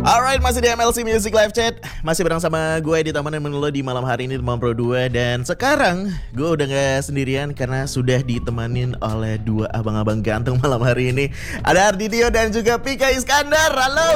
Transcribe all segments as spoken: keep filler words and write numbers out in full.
Alright, masih di M L C Music Live Chat. Masih bareng sama gue di Taman Menelo di malam hari ini di Malam Pro dua. Dan sekarang gue udah gak sendirian karena sudah ditemanin oleh dua abang-abang ganteng malam hari ini. Ada Arditio dan juga Pika Iskandar. Halo.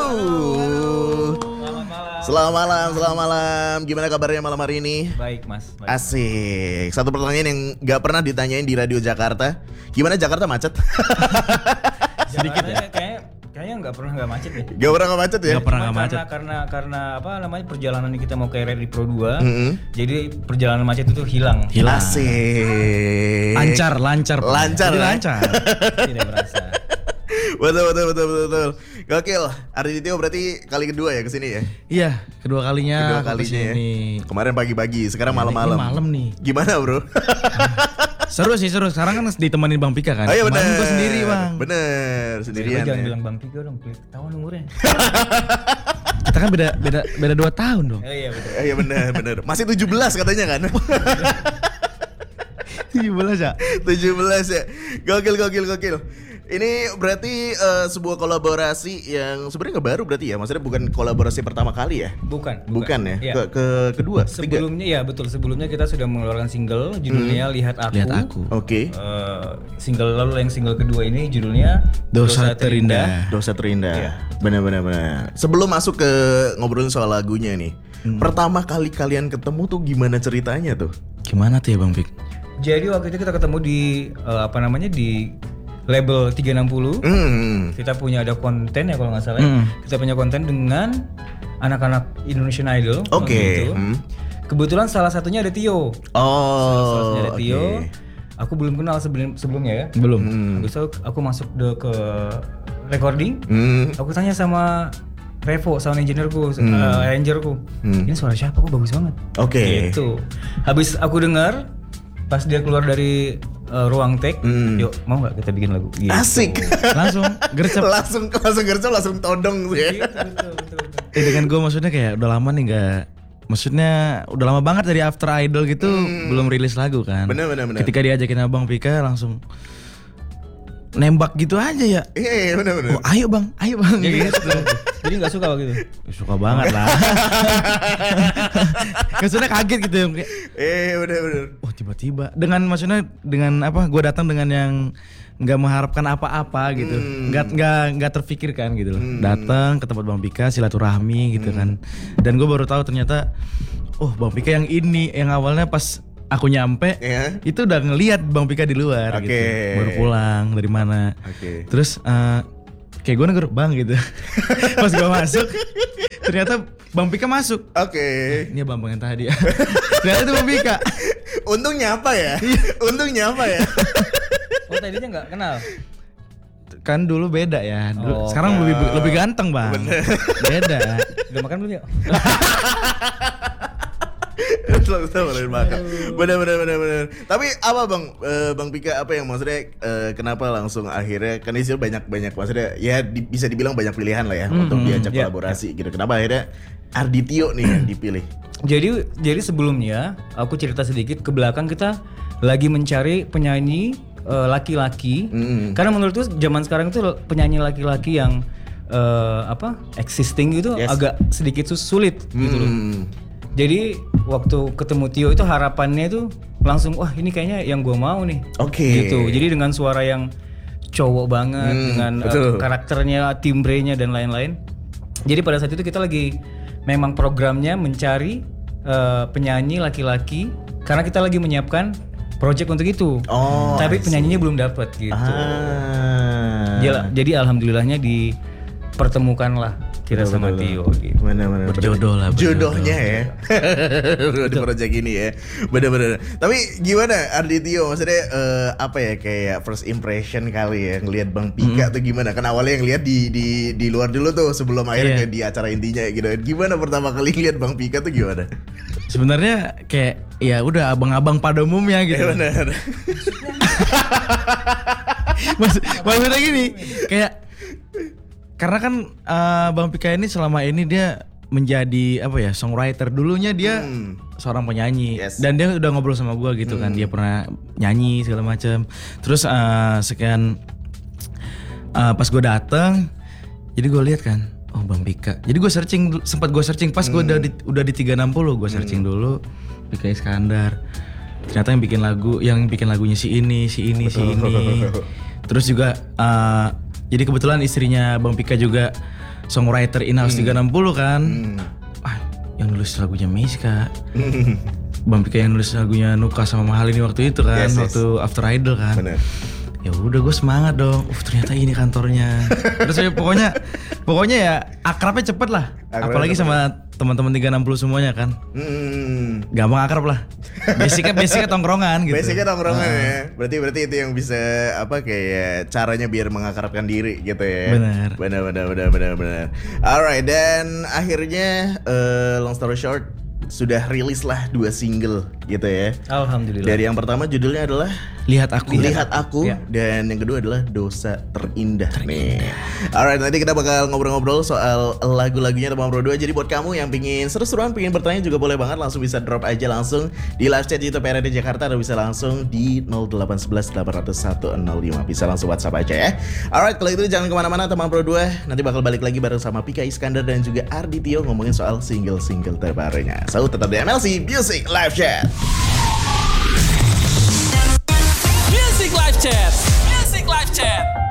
Selamat malam, selamat malam. Gimana kabarnya malam hari ini? Baik mas. Baik. Asik. Satu pertanyaan yang gak pernah ditanyain di Radio Jakarta. Gimana Jakarta macet? Sedikit ya. Kayak kayaknya nggak pernah nggak macet ya. Gak pernah gak macet ya? Gak pernah Cuma gak macet. Karena, karena karena apa namanya perjalanan kita mau ke R R I Pro dua. Mm-hmm. Jadi perjalanan macet itu hilang. Hilang. Asik. Lancar, lancar. Lancar, Jadi ya? lancar. Tidak berasa. Betul, betul, betul, betul, betul. Gokil. Arditio berarti kali kedua ya kesini ya? Iya, kedua kalinya. Kedua aku kalinya ya. kesini. Kemarin pagi-pagi, sekarang Ya, malam-malam. ini malam nih. Gimana bro? Seru sih, seru. Sekarang kan ditemenin Bang Pika kan. Oh iya bener. Kemarin gua sendiri Bang. Bener, sendirian Jangan ya. bilang Bang Pika dong, ketahuan umurnya. Kita kan beda beda beda dua tahun dong. Oh iya betul. Eh, Iya bener, bener. Masih tujuh belas katanya kan? tujuh belas ya? tujuh belas ya. Gokil, gokil, gokil. Ini berarti eh, sebuah kolaborasi yang sebenarnya nggak baru berarti ya? Maksudnya bukan kolaborasi pertama kali ya? Bukan. Bukan, ya? Iya. Ke, ke kedua, ketiga? Sebelumnya ya betul. Sebelumnya kita sudah mengeluarkan single judulnya Lihat Aku. Lihat Aku. Oke. Eh, single lalu yang single kedua ini judulnya Dosa Terindah. Dosa Terindah. Iya. Benar-benar benar. Sebelum masuk ke ngobrolin soal lagunya nih. Hmm. Pertama kali kalian ketemu tuh gimana ceritanya tuh? Gimana tuh ya Bang Pik? Jadi waktu itu kita ketemu di eh, apa namanya di label tiga enam nol. Hmm. Kita punya ada konten ya kalau nggak salah. ya. Hmm. Kita punya konten dengan anak-anak Indonesian Idol. Oke. waktu itu. Hmm. Kebetulan salah satunya ada Tio. Salah Oh. satunya ada Tio. oke. Aku belum kenal sebelum sebelumnya ya. Belum. Hmm. Habis itu aku masuk de ke recording. Hmm. Aku tanya sama Revo, sound engineer-ku, Hmm. uh, arranger-ku. Hmm. Ini suara siapa? Kok bagus banget. Oke. Gitu. Habis aku dengar, pas dia keluar dari uh, ruang take, Hmm. yuk mau nggak kita bikin lagu? Gitu. Asik. Langsung gercep. langsung langsung gercep langsung todong tuh ya. Gitu, betul, betul, betul. Eh, dengan gue maksudnya kayak udah lama nih nggak, maksudnya udah lama banget dari After Idol gitu belum rilis lagu kan. Bener, bener, bener. Ketika diajakin Abang Pika langsung nembak gitu aja ya. Iya, iya, benar benar. Oh, ayo bang, ayo bang. Jadi Gitu. Jadi nggak suka waktu itu. Suka banget lah. Maksudnya kaget gitu ya. Kayak, Eh, benar benar. oh tiba-tiba. Dengan maksudnya dengan apa? Gue datang dengan yang nggak mengharapkan apa-apa gitu, Hmm. nggak nggak nggak terfikirkan gitu loh. Datang ke tempat Bang Pika silaturahmi gitu kan. Dan gue baru tahu ternyata, oh Bang Pika yang ini yang awalnya pas aku nyampe Ya. itu udah ngelihat Bang Pika di luar Oke. gitu. Baru pulang dari mana. Oke. Terus eh, kayak gue negur bang gitu. Pas gue masuk ternyata Bang Pika masuk. Oke. Ini abang yang tadi. Ternyata itu Bang Pika. Untung nyapa ya. Untung nyapa ya. Oh tadinya nggak kenal. Kan dulu beda ya. Dulu, Oh, sekarang lebih lebih ganteng bang. Beda. Udah makan belum ya? Selalu boleh makan. Benar benar benar benar. Tapi apa bang, Eh, bang Pika apa yang maksudnya eh, kenapa langsung akhirnya kan ini banyak banyak maksudnya ya di- bisa dibilang banyak pilihan lah ya untuk diajak ya, kolaborasi gitu. Kenapa akhirnya Arditio nih yang dipilih? Jadi jadi sebelumnya aku cerita sedikit ke belakang, kita lagi mencari penyanyi eh, laki-laki. Mm. Karena menurutku zaman sekarang itu penyanyi laki-laki yang eh, apa existing itu Yes. agak sedikit sus- sulit gitu loh. Hmm. Jadi waktu ketemu Tio itu harapannya itu langsung wah ini kayaknya yang gue mau nih. Oke. Gitu. Jadi dengan suara yang cowok banget, Hmm, dengan eh, betul. karakternya, timbrenya dan lain-lain. Jadi pada saat itu kita lagi memang programnya mencari eh, penyanyi laki-laki karena kita lagi menyiapkan project untuk itu. Oh. Tapi I see. penyanyinya belum dapat gitu. Ah. Jadi, jadi alhamdulillahnya dipertemukanlah kita Betul, sama betul, Tio betul. gitu. Benar-benar Berjodoh lah, berjodoh. Jodohnya ya. Di project ini ya. Benar-benar. Tapi gimana Arditio maksudnya eh, apa ya kayak first impression kali ya ngelihat Bang Pika tuh gimana? Kan awalnya yang lihat di di di luar dulu tuh sebelum akhirnya Iya. di acara intinya gitu. Gimana pertama kali lihat Bang Pika tuh gimana? Sebenarnya kayak ya udah abang-abang pada umumnya gitu. Eh, benar. Maksud, maksudnya gini, kayak karena kan eh, Bang Pika ini selama ini dia menjadi apa ya songwriter, dulunya dia Hmm. seorang penyanyi. Yes. Dan dia udah ngobrol sama gua gitu kan, dia pernah nyanyi segala macam. Terus eh, sekian eh, pas gue dateng, jadi gue lihat kan, oh Bang Pika. Jadi gue searching, sempat gue searching pas gue Hmm. udah di udah di tiga enam puluh, gue searching dulu Pika Iskandar. Ternyata yang bikin lagu, yang bikin lagunya si ini, si ini, si ini. Terus juga uh, jadi kebetulan istrinya Bang Pika juga songwriter in-house tiga enam puluh kan. Hmm. Ah, yang nulis lagunya Miska. Bang Pika yang nulis lagunya Nuka sama Mahal ini waktu itu kan, Yes, yes. waktu After Idol kan. Bener. Ya udah gue semangat dong. Uh, ternyata ini kantornya. Terus ya pokoknya pokoknya ya akrabnya cepet lah. Akrabnya Apalagi cepet. sama teman-teman tiga enam puluh semuanya kan. Hmm. Gampang akrab lah. Basicnya basicnya tongkrongan gitu. Basicnya tongkrongan Nah, ya. Berarti berarti itu yang bisa apa kayak caranya biar mengakrabkan diri gitu ya. Benar. Benar benar benar benar benar. Alright, dan akhirnya eh, long story short sudah rilis lah dua single gitu ya. Alhamdulillah. Dari yang pertama judulnya adalah Lihat aku. Lihat Aku, Ya. dan yang kedua adalah Dosa Terindah, nih. Alright, nanti kita bakal ngobrol-ngobrol soal lagu-lagunya Teman Pro dua. Jadi buat kamu yang pingin seru-seruan, pingin bertanya juga boleh banget, langsung bisa drop aja langsung di live chat YouTube R R D Jakarta, atau bisa langsung di nol delapan satu satu delapan nol satu nol lima. Bisa langsung WhatsApp aja ya. Alright, kalau itu jangan kemana-mana Teman Pro dua. Nanti bakal balik lagi bareng sama Pika Iskandar dan juga Ardityo ngomongin soal single-single terbarunya. So, tetap di M L C Music Live Chat. Music Live Chat. Music Live Chat.